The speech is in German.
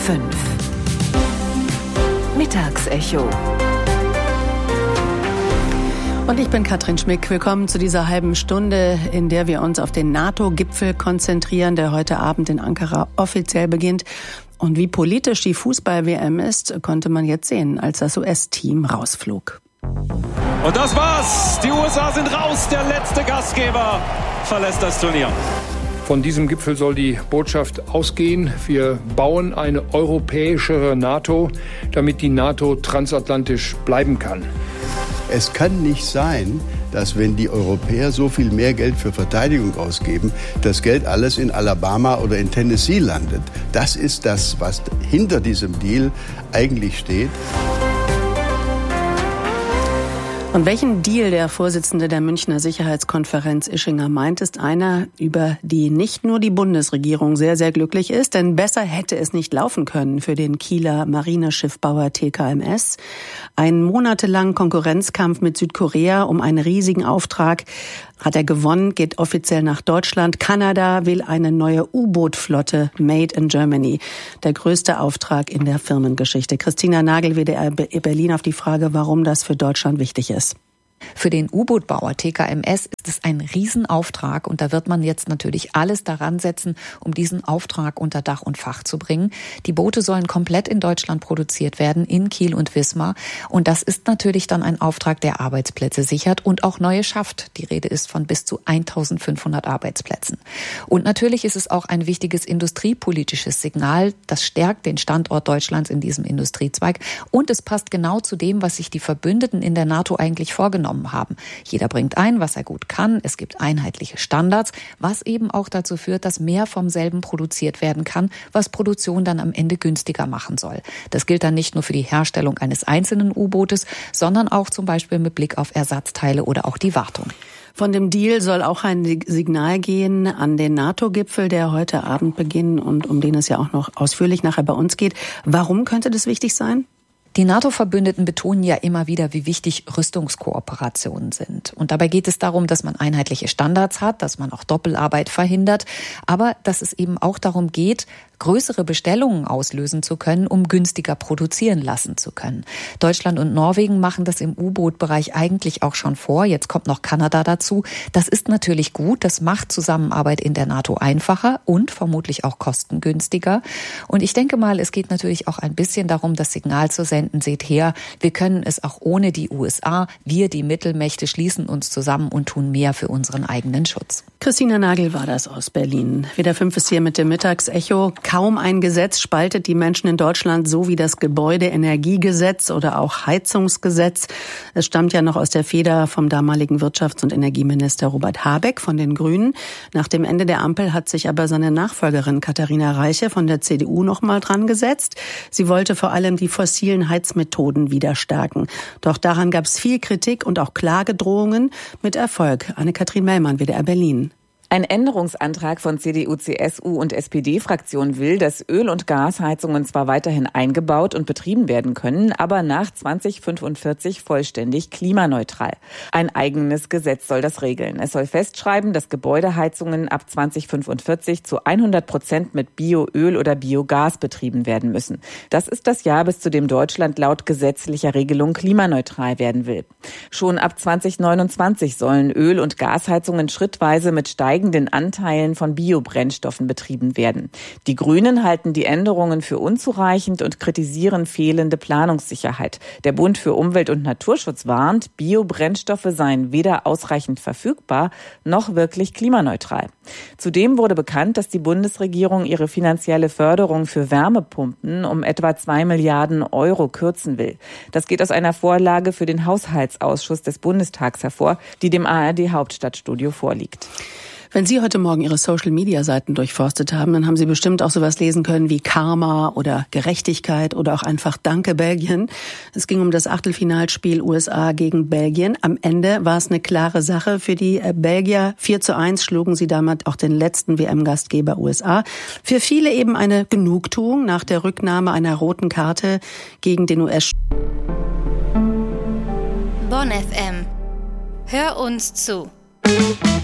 5. Mittagsecho. Und ich bin Katrin Schmick. Willkommen zu dieser halben Stunde, in der wir uns auf den NATO-Gipfel konzentrieren, der heute Abend in Ankara offiziell beginnt. Und wie politisch die Fußball-WM ist, konnte man jetzt sehen, als das US-Team rausflog. Und das war's. Die USA sind raus. Der letzte Gastgeber verlässt das Turnier. Von diesem Gipfel soll die Botschaft ausgehen: Wir bauen eine europäischere NATO, damit die NATO transatlantisch bleiben kann. Es kann nicht sein, dass, wenn die Europäer so viel mehr Geld für Verteidigung ausgeben, das Geld alles in Alabama oder in Tennessee landet. Das ist das, was hinter diesem Deal eigentlich steht. Und welchen Deal der Vorsitzende der Münchner Sicherheitskonferenz Ischinger meint, ist einer, über die nicht nur die Bundesregierung sehr, sehr glücklich ist, denn besser hätte es nicht laufen können für den Kieler Marineschiffbauer TKMS. Ein monatelangen Konkurrenzkampf mit Südkorea um einen riesigen Auftrag hat er gewonnen, geht offiziell nach Deutschland. Kanada will eine neue U-Boot-Flotte made in Germany. Der größte Auftrag in der Firmengeschichte. Christina Nagel, WDR Berlin, auf die Frage, warum das für Deutschland wichtig ist. Für den U-Boot-Bauer TKMS ist es ein Riesenauftrag und da wird man jetzt natürlich alles daran setzen, um diesen Auftrag unter Dach und Fach zu bringen. Die Boote sollen komplett in Deutschland produziert werden, in Kiel und Wismar. Und das ist natürlich dann ein Auftrag, der Arbeitsplätze sichert und auch neue schafft. Die Rede ist von bis zu 1.500 Arbeitsplätzen. Und natürlich ist es auch ein wichtiges industriepolitisches Signal. Das stärkt den Standort Deutschlands in diesem Industriezweig. Und es passt genau zu dem, was sich die Verbündeten in der NATO eigentlich vorgenommen haben. Jeder bringt ein, was er gut kann. Es gibt einheitliche Standards, was eben auch dazu führt, dass mehr vom selben produziert werden kann, was Produktion dann am Ende günstiger machen soll. Das gilt dann nicht nur für die Herstellung eines einzelnen U-Bootes, sondern auch zum Beispiel mit Blick auf Ersatzteile oder auch die Wartung. Von dem Deal soll auch ein Signal gehen an den NATO-Gipfel, der heute Abend beginnt und um den es ja auch noch ausführlich nachher bei uns geht. Warum könnte das wichtig sein? Die NATO-Verbündeten betonen ja immer wieder, wie wichtig Rüstungskooperationen sind. Und dabei geht es darum, dass man einheitliche Standards hat, dass man auch Doppelarbeit verhindert, aber dass es eben auch darum geht, größere Bestellungen auslösen zu können, um günstiger produzieren lassen zu können. Deutschland und Norwegen machen das im U-Boot-Bereich eigentlich auch schon vor. Jetzt kommt noch Kanada dazu. Das ist natürlich gut. Das macht Zusammenarbeit in der NATO einfacher und vermutlich auch kostengünstiger. Und ich denke mal, es geht natürlich auch ein bisschen darum, das Signal zu senden. Seht her, wir können es auch ohne die USA. Wir, die Mittelmächte, schließen uns zusammen und tun mehr für unseren eigenen Schutz. Christina Nagel war das aus Berlin. WDR 5 ist hier mit dem Mittagsecho. Kaum ein Gesetz spaltet die Menschen in Deutschland so wie das Gebäudeenergiegesetz oder auch Heizungsgesetz. Es stammt ja noch aus der Feder vom damaligen Wirtschafts- und Energieminister Robert Habeck von den Grünen. Nach dem Ende der Ampel hat sich aber seine Nachfolgerin Katharina Reiche von der CDU noch mal dran gesetzt. Sie wollte vor allem die fossilen Heizmethoden wieder stärken. Doch daran gab es viel Kritik und auch Klagedrohungen mit Erfolg. Anne-Kathrin Mellmann, WDR Berlin. Ein Änderungsantrag von CDU, CSU und SPD-Fraktion will, dass Öl- und Gasheizungen zwar weiterhin eingebaut und betrieben werden können, aber nach 2045 vollständig klimaneutral. Ein eigenes Gesetz soll das regeln. Es soll festschreiben, dass Gebäudeheizungen ab 2045 zu 100% mit Bioöl oder Biogas betrieben werden müssen. Das ist das Jahr, bis zu dem Deutschland laut gesetzlicher Regelung klimaneutral werden will. Schon ab 2029 sollen Öl- und Gasheizungen schrittweise mit steigenden Anteilen von Biobrennstoffen betrieben werden. Die Grünen halten die Änderungen für unzureichend und kritisieren fehlende Planungssicherheit. Der Bund für Umwelt und Naturschutz warnt, Biobrennstoffe seien weder ausreichend verfügbar noch wirklich klimaneutral. Zudem wurde bekannt, dass die Bundesregierung ihre finanzielle Förderung für Wärmepumpen um etwa 2 Milliarden Euro kürzen will. Das geht aus einer Vorlage für den Haushaltsausschuss des Bundestags hervor, die dem ARD-Hauptstadtstudio vorliegt. Wenn Sie heute Morgen Ihre Social-Media-Seiten durchforstet haben, dann haben Sie bestimmt auch sowas lesen können wie Karma oder Gerechtigkeit oder auch einfach Danke Belgien. Es ging um das Achtelfinalspiel USA gegen Belgien. Am Ende war es eine klare Sache für die Belgier. 4:1 schlugen sie damit auch den letzten WM-Gastgeber USA. Für viele eben eine Genugtuung nach der Rücknahme einer roten Karte gegen den US. Bonn FM. Hör uns zu.